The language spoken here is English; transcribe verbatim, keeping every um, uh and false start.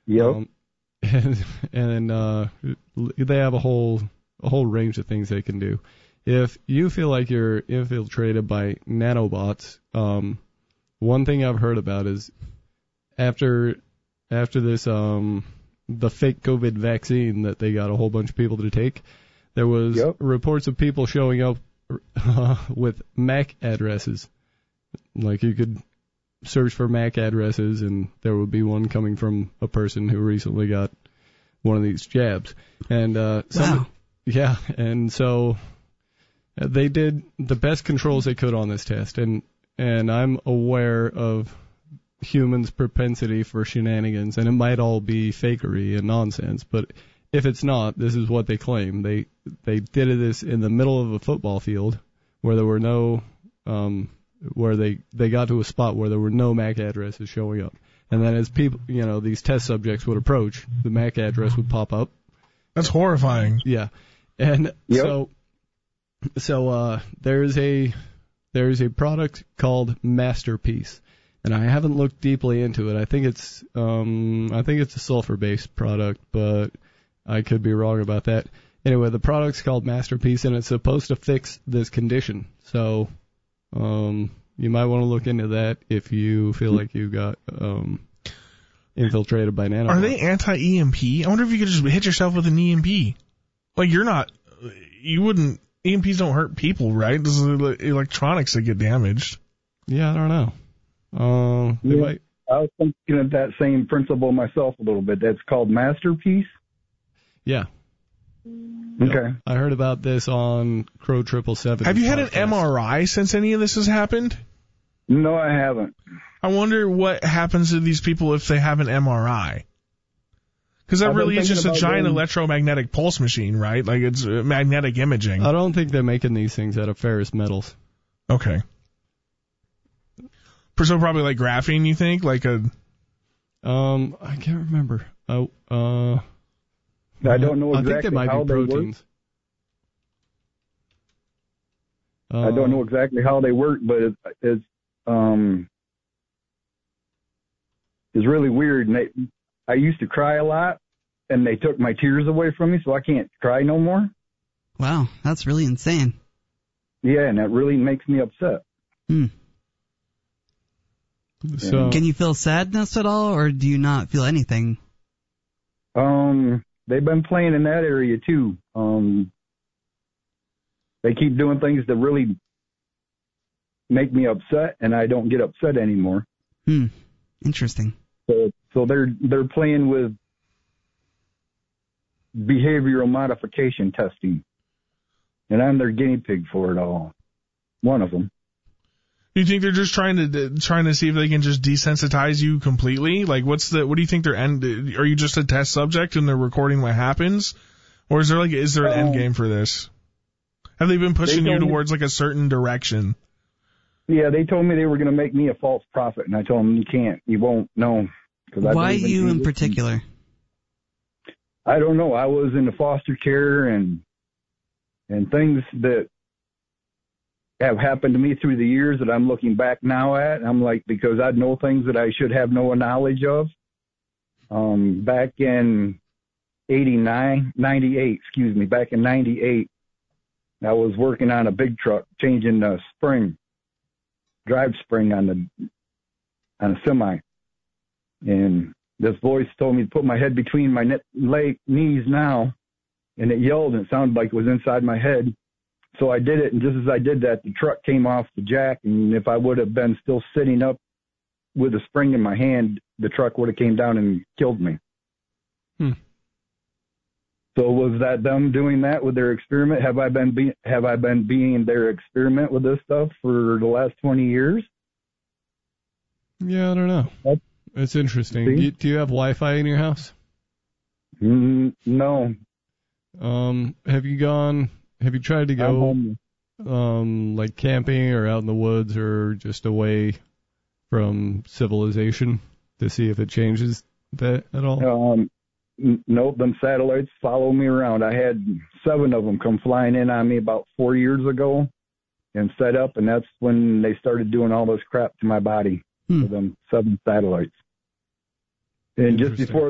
Yep. Um, and and uh, they have a whole a whole range of things they can do. If you feel like you're infiltrated by nanobots, um, one thing I've heard about is after after this um, the fake COVID vaccine that they got a whole bunch of people to take, there was yep. reports of people showing up uh, with M A C addresses. Like you could search for M A C addresses, and there would be one coming from a person who recently got one of these jabs. And uh, some, wow. yeah, and so they did the best controls they could on this test, and and I'm aware of humans' propensity for shenanigans, and it might all be fakery and nonsense, but if it's not, this is what they claim. They they did this in the middle of a football field where there were no, um, where they, they got to a spot where there were no M A C addresses showing up. And then as people, you know, these test subjects would approach, the M A C address would pop up. That's horrifying. Yeah. And yep. so, so, uh, there's a, there's a product called Masterpiece. And I haven't looked deeply into it. I think it's, um, I think it's a sulfur-based product, but I could be wrong about that. Anyway, the product's called Masterpiece, and it's supposed to fix this condition. So, um, you might want to look into that if you feel like you got um, infiltrated by nanobots. Are they anti-E M P? I wonder if you could just hit yourself with an E M P. Like, you're not, you wouldn't, E M Ps don't hurt people, right? This is electronics that get damaged. Yeah, I don't know. Uh, they yeah, might... I was thinking of that same principle myself a little bit. That's called Masterpiece. Yeah. Okay. I heard about this on Crow Triple Seven. Have you had podcast. an M R I since any of this has happened? No, I haven't. I wonder what happens to these people if they have an M R I. Because that I've really is just a giant going... electromagnetic pulse machine, right? Like it's uh, magnetic imaging. I don't think they're making these things out of ferrous metals. Okay. So probably like graphene, you think? Like a... Um, I can't remember. Oh, uh... I don't know exactly I think they might how be they proteins. work. Uh, I don't know exactly how they work, but it, it's um, it's really weird. And they, I used to cry a lot, and they took my tears away from me, so I can't cry no more. Wow, that's really insane. Yeah, and that really makes me upset. Hmm. So, can you feel sadness at all, or do you not feel anything? Um, they've been playing in that area too. Um, they keep doing things that really make me upset, and I don't get upset anymore. Hmm. Interesting. So, so they're they're playing with behavioral modification testing, and I'm their guinea pig for it all. One of them. You think they're just trying to trying to see if they can just desensitize you completely? Like, what's the what do you think their end? Are you just a test subject and they're recording what happens, or is there like is there an um, end game for this? Have they been pushing they you towards me, like a certain direction? Yeah, they told me they were going to make me a false prophet, and I told them you can't, you won't, no. Why you in particular? I don't know. I was in the foster care and and things that have happened to me through the years that I'm looking back now at. I'm like, because I know things that I should have no knowledge of. Um, back in eighty-nine, ninety-eight, excuse me, back in ninety-eight, I was working on a big truck, changing the spring, drive spring on the on a semi. And this voice told me to put my head between my leg, knees now, and it yelled, and it sounded like it was inside my head. So I did it, and just as I did that, the truck came off the jack, and if I would have been still sitting up with a spring in my hand, the truck would have came down and killed me. Hmm. So was that them doing that with their experiment? Have I been be, have I been being their experiment with this stuff for the last twenty years? Yeah, I don't know. That's, it's interesting. Do you, do you have Wi-Fi in your house? Mm, no. Um, have you gone? Have you tried to go, um, like camping or out in the woods or just away from civilization to see if it changes that at all? Um, n- nope. Them satellites follow me around. I had seven of them come flying in on me about four years ago and set up, and that's when they started doing all this crap to my body. Hmm. With them seven satellites. And just before